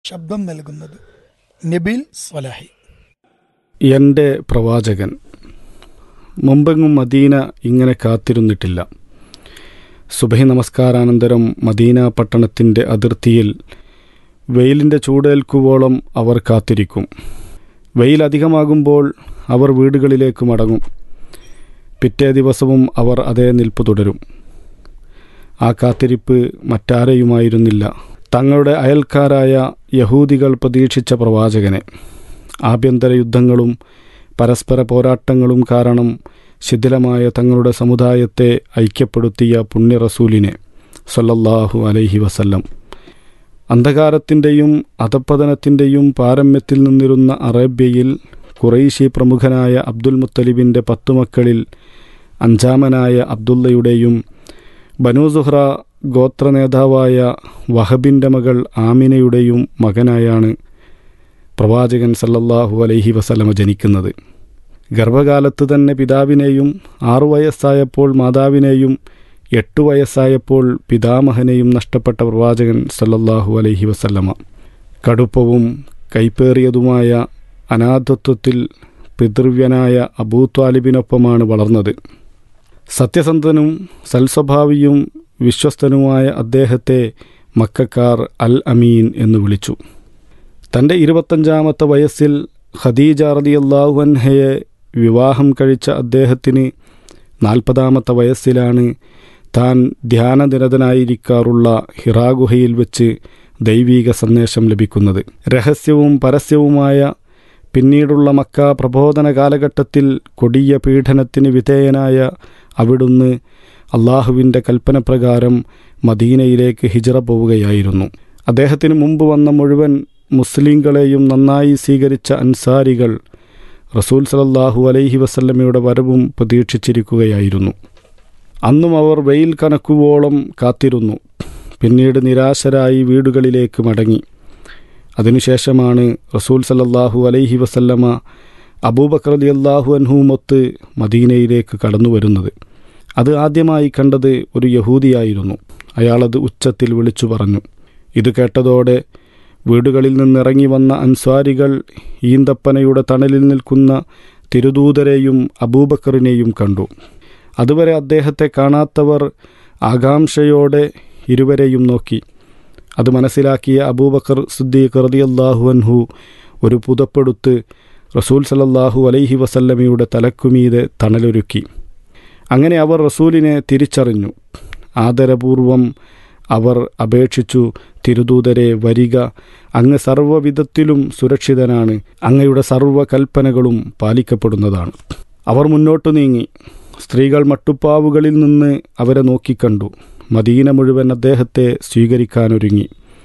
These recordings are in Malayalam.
ശബ്ദം നൽകുന്നത് നബീൽ സ്വലാഹി. എൻ്റെ പ്രവാചകൻ മുമ്പെങ്ങും മദീന ഇങ്ങനെ കാത്തിരുന്നിട്ടില്ല. സുബഹി നമസ്കാരാനന്തരം മദീന പട്ടണത്തിൻ്റെ അതിർത്തിയിൽ വെയിലിൻ്റെ ചൂടേൽക്കുവോളം അവർ കാത്തിരിക്കും. വെയിൽ അധികമാകുമ്പോൾ അവർ വീടുകളിലേക്ക് മടങ്ങും. പിറ്റേ ദിവസവും അവർ അതേ നിൽപ്പ് തുടരും. ആ കാത്തിരിപ്പ് മറ്റാരെയുമായിരുന്നില്ല, തങ്ങളുടെ അയൽക്കാരായ യഹൂദികൾ പ്രതീക്ഷിച്ച പ്രവാചകനെ. ആഭ്യന്തര യുദ്ധങ്ങളും പരസ്പര പോരാട്ടങ്ങളും കാരണം ശിഥിലമായ തങ്ങളുടെ സമുദായത്തെ ഐക്യപ്പെടുത്തിയ പുണ്യ റസൂലിനെ സല്ലല്ലാഹു അലൈഹി വസല്ലം. അന്ധകാരത്തിൻ്റെയും അധപ്പതനത്തിൻ്റെയും പാരമ്യത്തിൽ നിന്നിരുന്ന അറേബ്യയിൽ ഖുറൈശി പ്രമുഖനായ അബ്ദുൽ മുത്തലിബിൻ്റെ 10 മക്കളിൽ 5-മനായ അബ്ദുള്ളയുടെയും ബനൂ സുഹ്റ ഗോത്ര നേതാവായ വഹബിൻ്റെ മകൾ ആമിനയുടെയും മകനായാണ് പ്രവാചകൻ സല്ലല്ലാഹു അലൈഹി വസല്ലമ ജനിക്കുന്നത്. ഗർഭകാലത്ത് തന്നെ പിതാവിനെയും 6 വയസ്സായപ്പോൾ മാതാവിനെയും 8 വയസ്സായപ്പോൾ പിതാമഹനെയും നഷ്ടപ്പെട്ട പ്രവാചകൻ സല്ലല്ലാഹു അലൈഹി വസല്ലമ കടുപ്പവും കൈപ്പേറിയതുമായ അനാഥത്വത്തിൽ പിതൃവ്യനായ അബൂ ത്വാലിബിനൊപ്പമാണ് വളർന്നത്. സത്യസന്ധനും സൽസ്വഭാവിയും വിശ്വസ്തനുമായ അദ്ദേഹത്തെ മക്കക്കാർ അൽ അമീൻ എന്ന് വിളിച്ചു. തൻ്റെ 25-ാമത്തെ വയസ്സിൽ ഖദീജ റളിയല്ലാഹു അൻഹയെ വിവാഹം കഴിച്ച അദ്ദേഹത്തിന് 40-ാമത്തെ വയസ്സിലാണ് താൻ ധ്യാനനിരതനായിരിക്കാറുള്ള ഹിറാ ഗുഹയിൽ വെച്ച് ദൈവീക സന്ദേശം ലഭിക്കുന്നത്. രഹസ്യവും പരസ്യവുമായ പിന്നീടുള്ള മക്ക പ്രബോധന കാലഘട്ടത്തിൽ കൊടിയ പീഡനത്തിന് വിധേയനായ അവിടുന്ന് അള്ളാഹുവിൻ്റെ കൽപ്പനപ്രകാരം മദീനയിലേക്ക് ഹിജ്റ പോവുകയായിരുന്നു. അദ്ദേഹത്തിന് മുമ്പ് വന്ന മുഴുവൻ മുസ്ലിങ്ങളെയും നന്നായി സ്വീകരിച്ച അൻസാരികൾ റസൂൽ സല്ലല്ലാഹു അലൈഹി വസല്ലമയുടെ വരവും പ്രതീക്ഷിച്ചിരിക്കുകയായിരുന്നു. അന്നും അവർ വെയിൽ കനക്കുവോളം കാത്തിരുന്നു. പിന്നീട് നിരാശരായി വീടുകളിലേക്ക് മടങ്ങി. അതിനുശേഷമാണ് റസൂൽ സല്ലല്ലാഹു അലൈഹി വസല്ലമ അബൂബക്കർ റളിയല്ലാഹു അൻഹുമൊത്ത് മദീനയിലേക്ക് കടന്നു വരുന്നത്. അത് ആദ്യമായി കണ്ടത് ഒരു യഹൂദിയായിരുന്നു. അയാളത് ഉച്ചത്തിൽ വിളിച്ചു പറഞ്ഞു. ഇത് കേട്ടതോടെ വീടുകളിൽ നിന്നിറങ്ങി വന്ന അൻസ്വാരികൾ ഈന്തപ്പനയുടെ തണലിൽ നിൽക്കുന്ന തിരുദൂതരെയും അബൂബക്കറിനെയും കണ്ടു. അതുവരെ അദ്ദേഹത്തെ കാണാത്തവർ ആകാംക്ഷയോടെ ഇരുവരെയും നോക്കി. അത് മനസ്സിലാക്കിയ അബൂബക്കർ സിദ്ദീഖ് റളിയല്ലാഹു അൻഹു ഒരു പുതപ്പെടുത്ത് റസൂൽ സല്ലല്ലാഹു അലൈഹി വസല്ലമയുടെ തലക്കുമീതെ തണലൊരുക്കി. അങ്ങനെ അവർ റസൂലിനെ തിരിച്ചറിഞ്ഞു. ആദരപൂർവം അവർ അപേക്ഷിച്ചു, തിരുദൂതരെ വരിക, അങ്ങ് സർവ്വവിധത്തിലും സുരക്ഷിതനാണ്, അങ്ങയുടെ സർവ്വ കൽപ്പനകളും പാലിക്കപ്പെടുന്നതാണ്. അവർ മുന്നോട്ടു നീങ്ങി. സ്ത്രീകൾ മട്ടുപ്പാവുകളിൽ നിന്ന് അവരെ നോക്കിക്കണ്ടു. മദീന മുഴുവൻ അദ്ദേഹത്തെ സ്വീകരിക്കാനൊരുങ്ങി.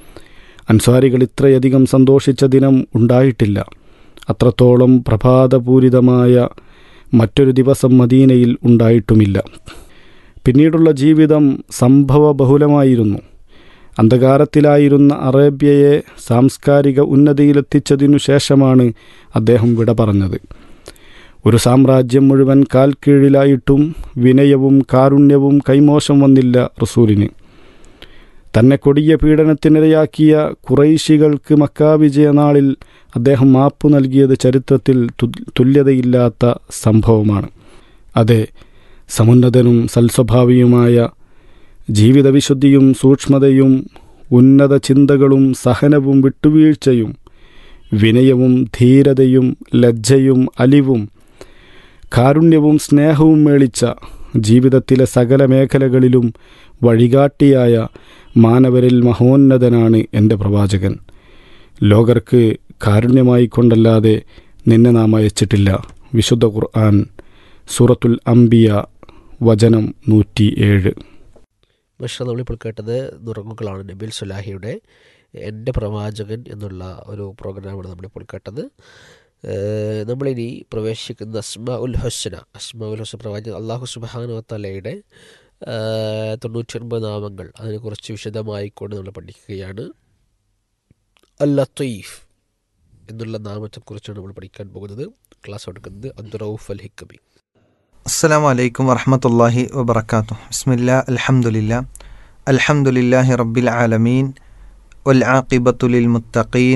അൻസാരികൾ ഇത്രയധികം സന്തോഷിച്ച ദിനം ഉണ്ടായിട്ടില്ല. അത്രത്തോളം പ്രഭാതപൂരിതമായ മറ്റൊരു ദിവസം മദീനയിൽ ഉണ്ടായിട്ടുമില്ല. പിന്നീടുള്ള ജീവിതം സംഭവബഹുലമായിരുന്നു. അന്ധകാരത്തിലായിരുന്ന അറേബ്യയെ സാംസ്കാരിക ഉന്നതിയിലെത്തിച്ചതിനു ശേഷമാണ് അദ്ദേഹം വിട പറഞ്ഞത്. ഒരു സാമ്രാജ്യം മുഴുവൻ കാൽ കീഴിലായിട്ടും വിനയവും കാരുണ്യവും കൈമോശം വന്നില്ല റസൂലിന്. തന്നെ കൊടിയ പീഡനത്തിനിരയാക്കിയ ഖുറൈശികൾക്ക് മക്കാ വിജയനാളിൽ അദ്ദേഹം മാപ്പു നൽകിയത് ചരിത്രത്തിൽ തുല്യതയില്ലാത്ത സംഭവമാണ്. അതെ, സമുന്നതനും സൽസ്വഭാവിയുമായ ജീവിതവിശുദ്ധിയും സൂക്ഷ്മതയും ഉന്നത ചിന്തകളും സഹനവും വിട്ടുവീഴ്ചയും വിനയവും ധീരതയും ലജ്ജയും അലിവും കാരുണ്യവും സ്നേഹവും മേളിച്ച ജീവിതത്തിലെ സകല മേഖലകളിലും വഴികാട്ടിയായ മാനവരിൽ മഹോന്നതനാണ് എൻ്റെ പ്രവാചകൻ. ലോകർക്ക് കാരുണ്യമായി കൊണ്ടല്ലാതെ നിന്നെ നാം അയച്ചിട്ടില്ല. വിശുദ്ധ ഖുർആൻ സൂറത്തുൽ അംബിയ വചനം 107. നമ്മളിപ്പോൾ കേട്ടത് നുറങ്ങുകളാണ് നബീൽ സ്വലാഹിയുടെ എൻ്റെ പ്രവാചകൻ എന്നുള്ള ഒരു പ്രോഗ്രാമാണ് നമ്മളിപ്പോൾ കേട്ടത്. നമ്മളിനി പ്രവേശിക്കുന്ന അസ്മാഉൽ ഹുസ്ന പ്രവാചകൻ അല്ലാഹു സുബ്ഹാനഹു വ തആലയുടെ 99 നാമങ്ങൾ, അതിനെക്കുറിച്ച് വിശദമായിക്കൊണ്ട് നമ്മൾ പഠിക്കുകയാണ്. അൽ ലത്തീഫ് എന്നുള്ള നാമത്തെക്കുറിച്ചാണ് നമ്മൾ പഠിക്കാൻ പോകുന്നത്. ക്ലാസ് എടുക്കുന്നത് അബ്ദുറഊഫ് അൽ ഹിക്കമി. അസ്സലാമു അലൈക്കും വറഹ്മത്തുള്ളാഹി വബറകാതുഹു. ബിസ്മില്ലാ അൽഹംദുലില്ലാ അൽഹംദുലില്ലാഹി റബ്ബിൽ ആലമീൻ والعاقبة للمتقين